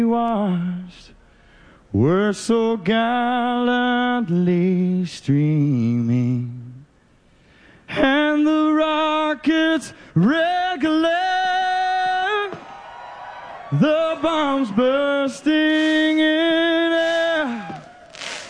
watched were so gallantly streaming, and the rockets regular, the bombs bursting in